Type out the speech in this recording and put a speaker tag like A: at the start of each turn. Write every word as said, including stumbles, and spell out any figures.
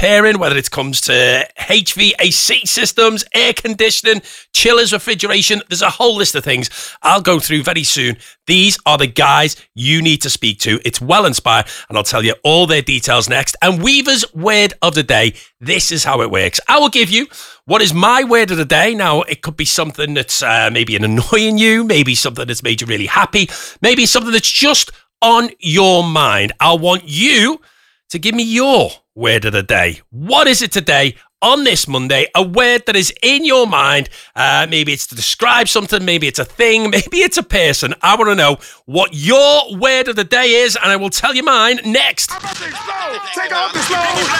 A: repairing, whether it comes to H V A C systems, air conditioning, chillers, refrigeration. There's a whole list of things I'll go through very soon. These are the guys you need to speak to. It's Well Inspire, and I'll tell you all their details next. And Weaver's word of the day, this is how it works. I will give you what is my word of the day. Now, it could be something that's uh, maybe annoying you, maybe something that's made you really happy, maybe something that's just on your mind. I want you to give me your word of the day. What is it today on this Monday? A word that is in your mind. Uh, maybe it's to describe something. Maybe it's a thing. Maybe it's a person. I want to know what your word of the day is, and I will tell you mine next.
B: Take off the slow.